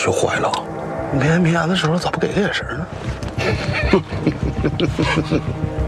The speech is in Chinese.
学坏了，没安平安的时候咋不给个眼神呢？